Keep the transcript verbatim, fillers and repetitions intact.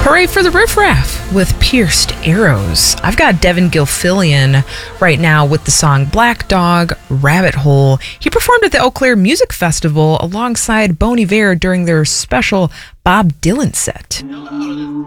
Hooray for the Riff Raff with Pierced Arrows. I've got Devin Gilfillian right now with the song Black Dog, Rabbit Hole. He performed at the Eau Claire Music Festival alongside Bon Iver during their special Bob Dylan set.